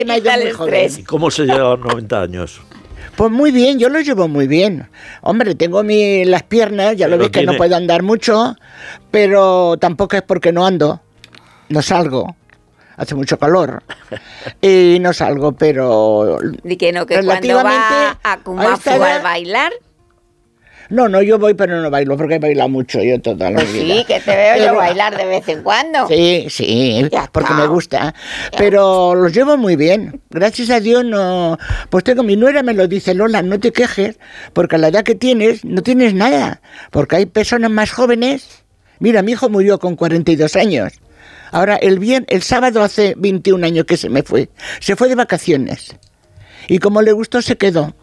Me ha ido muy joven. ¿Y cómo se llega a los 90 años? Pues muy bien, yo lo llevo muy bien. Hombre, tengo las piernas, ya lo ves que no puedo andar mucho, pero tampoco es porque no ando, no salgo. Hace mucho calor y no salgo, pero ¿Y que no, que cuando va a Kumafu a bailar? No, yo voy, pero no bailo, porque he bailado mucho yo toda la vida. Sí, que te veo yo bailar de vez en cuando. Sí, porque me gusta. Pero los llevo muy bien. Gracias a Dios no... Pues tengo, mi nuera me lo dice, Lola, no te quejes, porque a la edad que tienes, no tienes nada. Porque hay personas más jóvenes. Mira, mi hijo murió con 42 años. Ahora, el sábado hace 21 años que se me fue. Se fue de vacaciones. Y como le gustó, se quedó.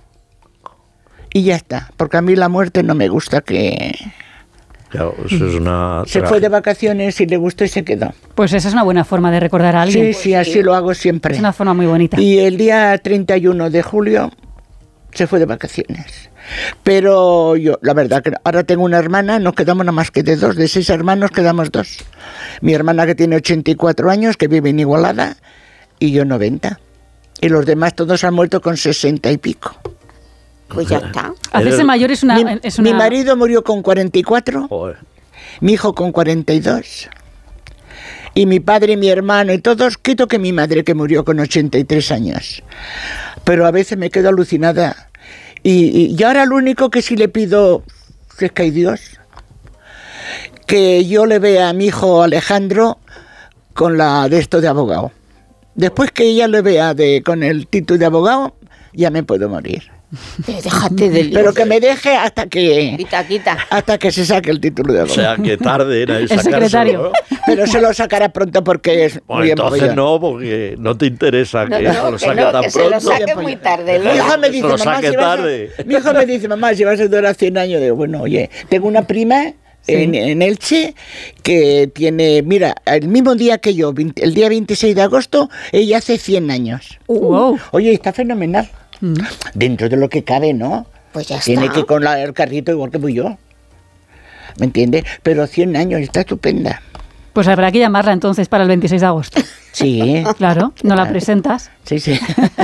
Y ya está, porque a mí la muerte no me gusta que... Claro, eso es una... Se fue de vacaciones y le gustó y se quedó. Pues esa es una buena forma de recordar a alguien. Sí, así lo hago siempre. Es una forma muy bonita. Y el día 31 de julio se fue de vacaciones. Pero yo, la verdad, que ahora tengo una hermana, nos quedamos nada más que de 2, de 6 hermanos quedamos 2. Mi hermana que tiene 84 años, que vive en Igualada, y yo 90. Y los demás todos han muerto con 60 y pico. Pues ya está. Hacerse mayor es una... Mi marido murió con 44, Joder. mi hijo con 42, y mi padre y mi hermano y todos, quito que mi madre que murió con 83 años. Pero a veces me quedo alucinada. Y ahora lo único que sí le pido, si es que hay Dios, que yo le vea a mi hijo Alejandro con la de esto de abogado. Después que ella le vea con el título de abogado, ya me puedo morir. Déjate de lío. Pero que me deje hasta que... Quita. Hasta que se saque el título de abogado. O sea, que tarde en el secretario. Pero se lo sacará pronto porque es bueno, muy entonces empollón. no, porque no te interesa que se lo saque tan que pronto. se lo saque muy tarde. Mi hijo me dice, Se lo mamá, saque tarde. mi hijo me dice, mamá, si vas a durar 100 años, digo, bueno, oye, tengo una prima en Elche que tiene, mira, el mismo día que yo, el día 26 de agosto, ella hace 100 años. Wow. Oye, está fenomenal. Dentro de lo que cabe, ¿no? Pues ya Tiene está. que ir con el carrito igual que voy yo. ¿Me entiendes? Pero 100 años, está estupenda. Pues habrá que llamarla entonces para el 26 de agosto. Sí. Claro, no la presentas. Sí.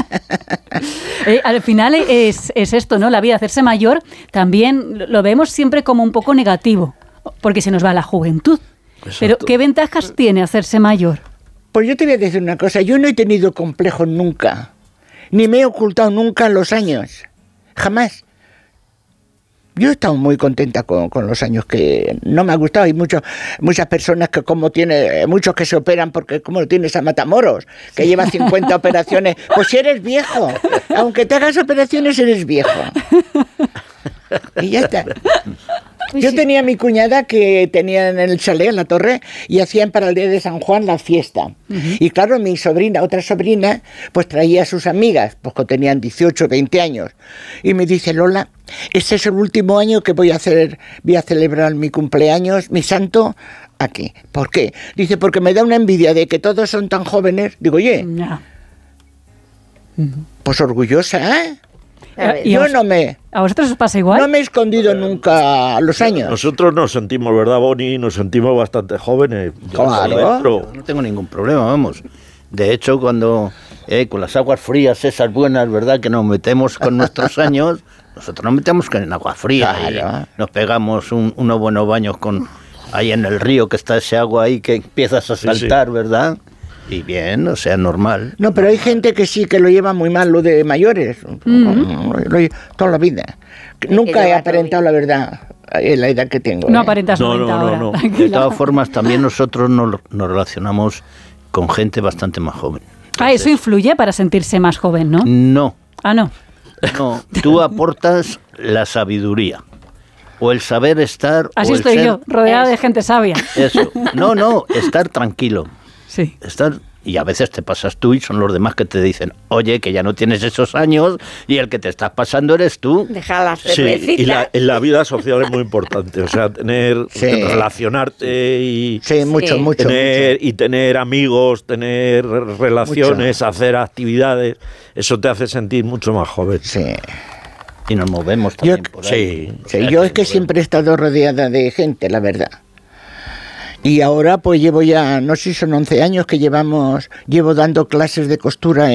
Al final es esto, ¿no? La vida, hacerse mayor, también lo vemos siempre como un poco negativo, porque se nos va la juventud. Exacto. Pero, ¿qué ventajas tiene hacerse mayor? Pues yo te voy a decir una cosa, yo no he tenido complejos nunca, ni me he ocultado nunca en los años, jamás. Yo he estado muy contenta con los años que no me ha gustado. Hay muchas personas que muchos que se operan porque como lo tienes a Matamoros, que lleva 50 operaciones. Pues si eres viejo, aunque te hagas operaciones eres viejo. Y ya está. Yo tenía a mi cuñada que tenía en el chalet, en la torre, y hacían para el día de San Juan la fiesta. Y claro, mi sobrina, otra sobrina, pues traía a sus amigas, pues que tenían 18, 20 años. Y me dice, Lola, este es el último año que voy a celebrar mi cumpleaños, mi santo, aquí. ¿Por qué? Dice, porque me da una envidia de que todos son tan jóvenes. Digo, oye, No. pues orgullosa, ¿eh? ¿Y Yo a vosotros os pasa igual? no me he escondido nunca los años. Nosotros nos sentimos, ¿verdad, Boni? Nos sentimos bastante jóvenes. Claro. Pero No tengo ningún problema, vamos. De hecho, cuando con las aguas frías esas buenas, ¿verdad?, que nos metemos con nuestros años, nosotros nos metemos en agua fría. Claro. Y nos pegamos unos buenos baños ahí en el río, que está ese agua ahí que empiezas a saltar, ¿verdad? Y bien, o sea, normal. No, pero hay gente que sí que lo lleva muy mal, lo de mayores, toda la vida. Nunca he aparentado la verdad en la edad que tengo. No aparentas 90 ahora. no. De todas formas, también nosotros nos relacionamos con gente bastante más joven. Eso influye para sentirse más joven, ¿no? No, No. tú aportas la sabiduría. O el saber estar... Así o el estoy ser- yo, rodeada de gente sabia. Eso. No, estar tranquilo. Sí. Y a veces te pasas tú y son los demás que te dicen, oye, que ya no tienes esos años y el que te estás pasando eres tú. Deja la sí, cervecita. y la vida social es muy importante. O sea, relacionarte y... Sí, mucho. tener amigos, tener relaciones, hacer actividades, eso te hace sentir mucho más joven. Sí. Y nos movemos también por ahí. Sí, yo es que siempre he estado rodeada de gente, la verdad. Y ahora pues llevo ya, no sé si son 11 años que llevo dando clases de costura